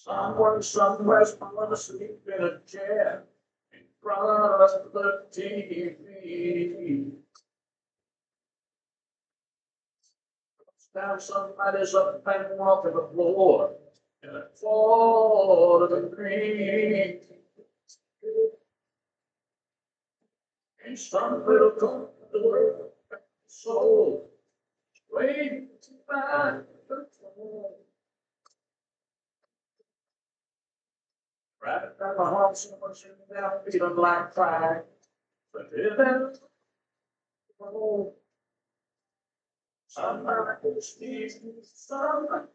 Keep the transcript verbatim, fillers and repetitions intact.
Someone somewhere's falling asleep in a chair in front of the T V. Now somebody's up and walking the floor in a fall to the green. And some little come to the world, soul, waiting to find the phone. Right down the hall, someone's sitting down, feeling like crying. But then, oh, somebody speaks, somebody